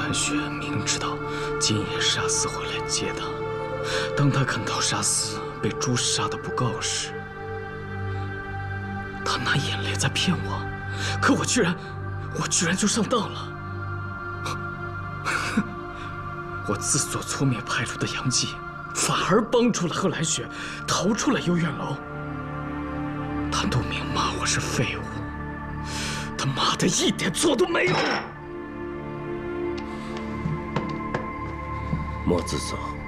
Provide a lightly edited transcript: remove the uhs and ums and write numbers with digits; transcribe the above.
兰雪明知道今夜沙司会来接她，当她看到沙司被朱氏杀得不告时，她拿眼泪在骗我，可我居然就上当了。我自作聪明派出的杨继，反而帮助了贺兰雪逃出了幽怨楼。谭都明骂我是废物，他妈的一点错都没有。 莫自责。